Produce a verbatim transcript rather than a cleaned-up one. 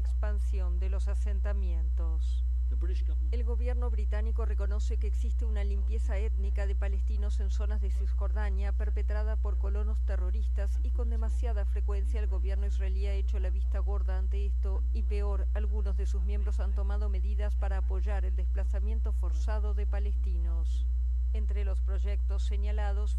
expansión de los asentamientos. El gobierno británico reconoce que existe una limpieza étnica de palestinos en zonas de Cisjordania perpetrada por colonos terroristas y con demasiada frecuencia el gobierno israelí ha hecho la vista gorda ante esto y peor, algunos de sus miembros han tomado medidas para apoyar el desplazamiento forzado de palestinos. Entre los proyectos señalados